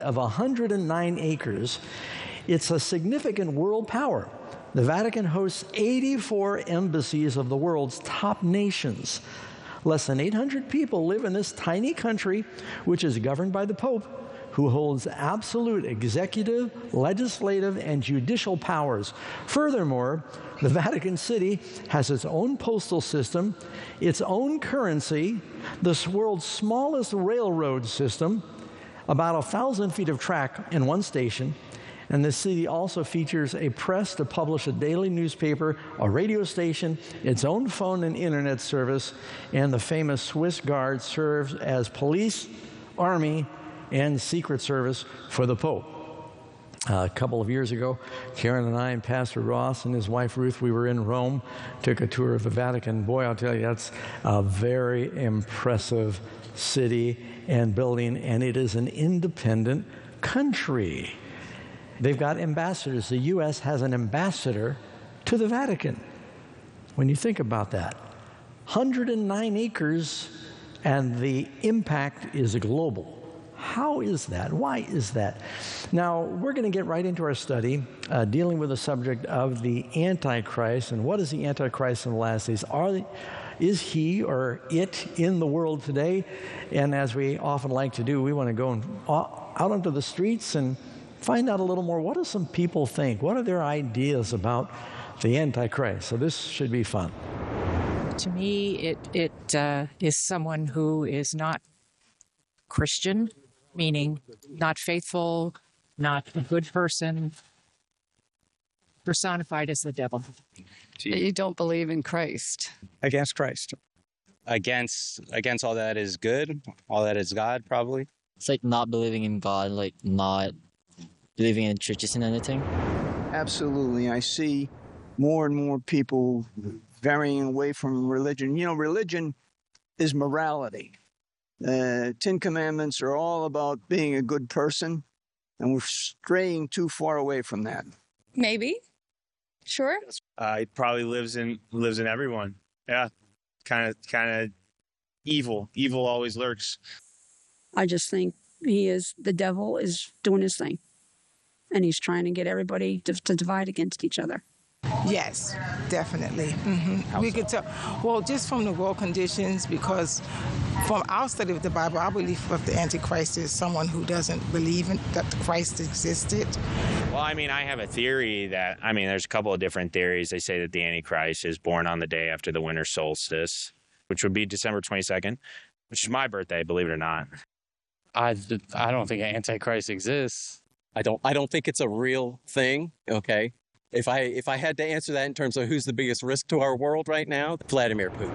of 109 acres. It's a significant world power. The Vatican hosts 84 embassies of the world's top nations. Less than 800 people live in this tiny country, which is governed by the Pope, who holds absolute executive, legislative, and judicial powers. Furthermore, the Vatican City has its own postal system, its own currency, the world's smallest railroad system, about 1,000 feet of track in one station, and the city also features a press to publish a daily newspaper, a radio station, its own phone and internet service, and the famous Swiss Guard serves as police, army, and Secret Service for the Pope. A couple of years ago, Karen and I and Pastor Ross and his wife Ruth, we were in Rome, took a tour of the Vatican. Boy, I'll tell you, that's a very impressive city and building, and it is an independent country. They've got ambassadors. The U.S. has an ambassador to the Vatican. When you think about that, 109 acres, and the impact is global. How is that? Why is that? Now, we're going to get right into our study, dealing with the subject of the Antichrist, and what is the Antichrist in the last days? Is he or it in the world today? And as we often like to do, we want to go out onto the streets and find out a little more. What do some people think? What are their ideas about the Antichrist? So this should be fun. To me, it is someone who is not Christian, meaning not faithful, not a good person, personified as the devil. You don't believe in Christ. Against Christ. Against all that is good, all that is God, probably. It's like not believing in God, like not believing in churches and anything. Absolutely. I see more and more people varying away from religion. You know, religion is morality. 10 Commandments are all about being a good person, and we're straying too far away from that. Maybe. Sure. It probably lives in everyone. Yeah. Kind of evil. Evil always lurks. I just think the devil is doing his thing. And he's trying to get everybody to divide against each other. Yes, definitely. Mm-hmm. We could tell, well, just from the world conditions, because from our study of the Bible, our belief of the Antichrist is someone who doesn't believe that Christ existed. Well, I mean, I have a theory there's a couple of different theories. They say that the Antichrist is born on the day after the winter solstice, which would be December 22nd, which is my birthday, believe it or not. I don't think an Antichrist exists. I don't think it's a real thing, okay? If I had to answer that in terms of who's the biggest risk to our world right now, Vladimir Putin.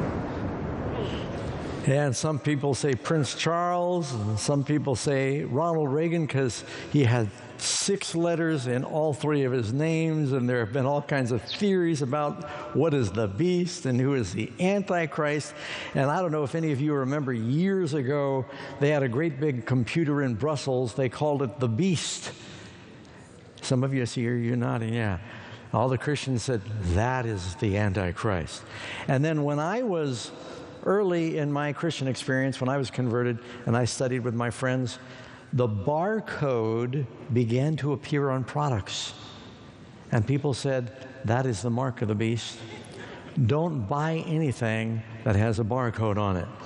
And some people say Prince Charles, and some people say Ronald Reagan because he had 6 letters in all 3 of his names, and there have been all kinds of theories about what is the beast and who is the Antichrist. And I don't know if any of you remember years ago, they had a great big computer in Brussels. They called it the beast. Some of you see here, you're nodding, yeah. All the Christians said, that is the Antichrist. And then when I was early in my Christian experience, when I was converted and I studied with my friends, the barcode began to appear on products. And people said, that is the mark of the beast. Don't buy anything that has a barcode on it.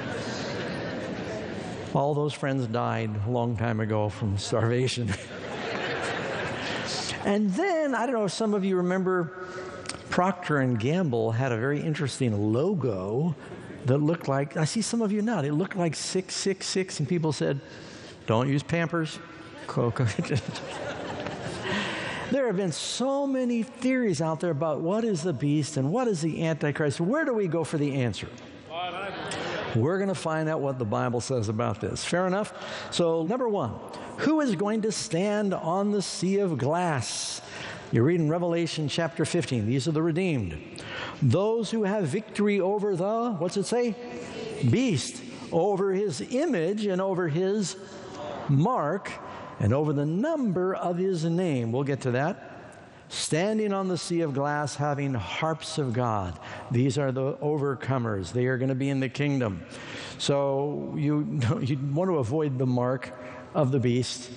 All those friends died a long time ago from starvation. And then, I don't know if some of you remember, Procter & Gamble had a very interesting logo that looked like, I see some of you nod, it looked like 666, and people said, don't use Pampers, Coca. There have been so many theories out there about what is the beast and what is the Antichrist. Where do we go for the answer? We're going to find out what the Bible says about this. Fair enough? So, number 1, who is going to stand on the sea of glass? You read in Revelation chapter 15. These are the redeemed. Those who have victory over the, what's it say? Beast. Over his image and over his mark and over the number of his name. We'll get to that. Standing on the sea of glass, having harps of God. These are the overcomers. They are going to be in the kingdom. So you want to avoid the mark of the beast